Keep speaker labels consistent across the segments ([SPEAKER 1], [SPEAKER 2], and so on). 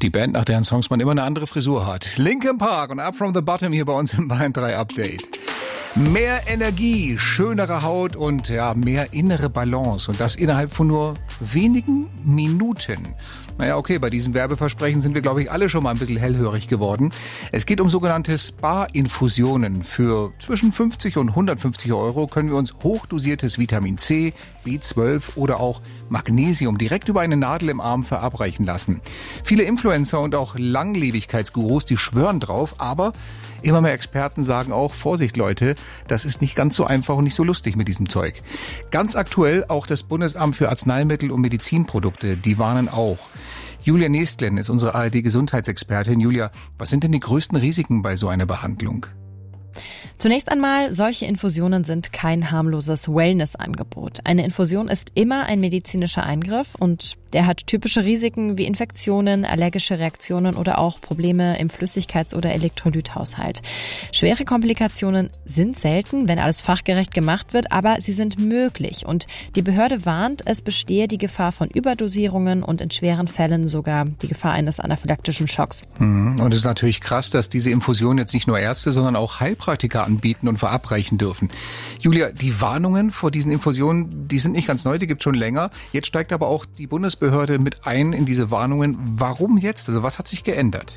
[SPEAKER 1] Die Band, nach deren Songs man immer eine andere Frisur hat. Linkin Park und Up From The Bottom hier bei uns im Bayern 3 Update. Mehr Energie, schönere Haut und mehr innere Balance. Und das innerhalb von nur wenigen Minuten. Naja, okay, bei diesem Werbeversprechen sind wir, glaube ich, alle schon mal ein bisschen hellhörig geworden. Es geht um sogenannte Spa-Infusionen. Für zwischen 50 und 150 € können wir uns hochdosiertes Vitamin C, B12 oder auch Magnesium direkt über eine Nadel im Arm verabreichen lassen. Viele Influencer und auch Langlebigkeitsgurus, die schwören drauf, aber immer mehr Experten sagen auch, Vorsicht Leute, das ist nicht ganz so einfach und nicht so lustig mit diesem Zeug. Ganz aktuell auch das Bundesamt für Arzneimittel und Medizinprodukte, die warnen auch. Julia Nestlen ist unsere ARD-Gesundheitsexpertin. Julia, was sind denn die größten Risiken bei so einer Behandlung?
[SPEAKER 2] Zunächst einmal, solche Infusionen sind kein harmloses Wellness-Angebot. Eine Infusion ist immer ein medizinischer Eingriff und der hat typische Risiken wie Infektionen, allergische Reaktionen oder auch Probleme im Flüssigkeits- oder Elektrolythaushalt. Schwere Komplikationen sind selten, wenn alles fachgerecht gemacht wird, aber sie sind möglich und die Behörde warnt, es bestehe die Gefahr von Überdosierungen und in schweren Fällen sogar die Gefahr eines anaphylaktischen Schocks.
[SPEAKER 1] Und es ist natürlich krass, dass diese Infusion jetzt nicht nur Ärzte, sondern auch Heilpraktiker anbieten und verabreichen dürfen. Julia, die Warnungen vor diesen Infusionen, die sind nicht ganz neu, die gibt es schon länger. Jetzt steigt aber auch die Bundesbehörde mit ein in diese Warnungen. Warum jetzt? Also was hat sich geändert?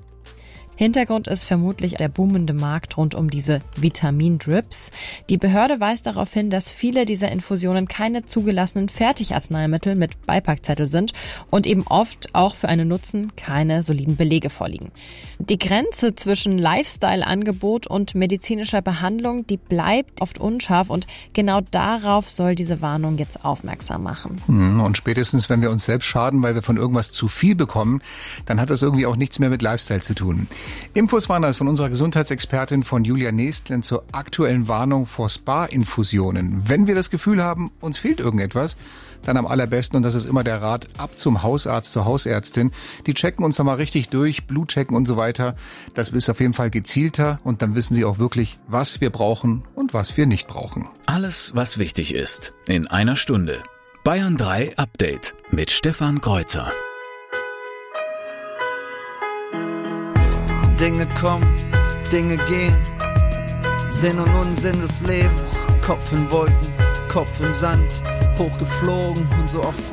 [SPEAKER 2] Hintergrund ist vermutlich der boomende Markt rund um diese Vitamin-Drips. Die Behörde weist darauf hin, dass viele dieser Infusionen keine zugelassenen Fertigarzneimittel mit Beipackzettel sind und eben oft auch für einen Nutzen keine soliden Belege vorliegen. Die Grenze zwischen Lifestyle-Angebot und medizinischer Behandlung, die bleibt oft unscharf und genau darauf soll diese Warnung jetzt aufmerksam machen.
[SPEAKER 1] Und spätestens, wenn wir uns selbst schaden, weil wir von irgendwas zu viel bekommen, dann hat das irgendwie auch nichts mehr mit Lifestyle zu tun. Infos waren das von unserer Gesundheitsexpertin von Julia Nestlen zur aktuellen Warnung vor Spa-Infusionen. Wenn wir das Gefühl haben, uns fehlt irgendetwas, dann am allerbesten, und das ist immer der Rat, ab zum Hausarzt, zur Hausärztin. Die checken uns dann mal richtig durch, Blutchecken und so weiter. Das ist auf jeden Fall gezielter und dann wissen sie auch wirklich, was wir brauchen und was wir nicht brauchen.
[SPEAKER 3] Alles, was wichtig ist, in einer Stunde. Bayern 3 Update mit Stefan Kreuzer.
[SPEAKER 4] Dinge kommen, Dinge gehen, Sinn und Unsinn des Lebens, Kopf in Wolken, Kopf im Sand, hochgeflogen und so oft